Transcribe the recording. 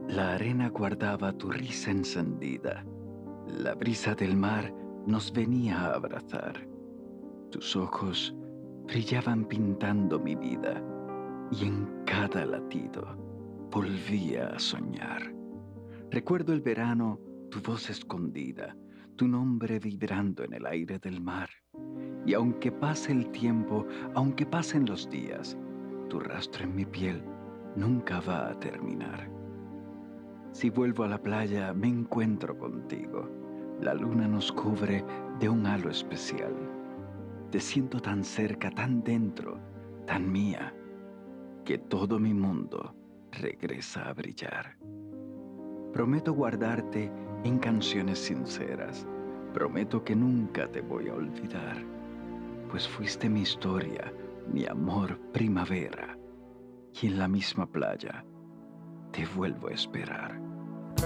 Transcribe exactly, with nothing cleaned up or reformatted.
La arena guardaba tu risa encendida. La brisa del mar nos venía a abrazar. Tus ojos brillaban pintando mi vida y en cada latido volvía a soñar. Recuerdo el verano, tu voz escondida, tu nombre vibrando en el aire del mar. Y aunque pase el tiempo, aunque pasen los días, tu rastro en mi piel nunca va a terminar. Si vuelvo a la playa, me encuentro contigo. La luna nos cubre de un halo especial. Te siento tan cerca, tan dentro, tan mía, que todo mi mundo regresa a brillar. Prometo guardarte en canciones sinceras. Prometo que nunca te voy a olvidar, pues fuiste mi historia, mi amor primavera, y en la misma playa te vuelvo a esperar.